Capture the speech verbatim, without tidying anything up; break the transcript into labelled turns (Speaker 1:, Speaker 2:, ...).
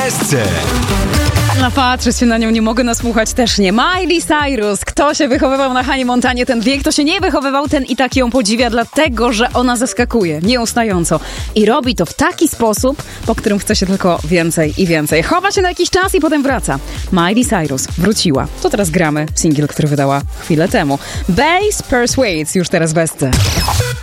Speaker 1: Bestce.
Speaker 2: No patrzę się na nią, nie mogę nasłuchać też nie. Miley Cyrus, kto się wychowywał na Hanie Montanie, ten wie, kto się nie wychowywał, ten i tak ją podziwia, dlatego, że ona zaskakuje nieustająco i robi to w taki sposób, po którym chce się tylko więcej i więcej. Chowa się na jakiś czas i potem wraca. Miley Cyrus wróciła. To teraz gramy singiel, który wydała chwilę temu. Bass Persuades, już teraz w Bestce.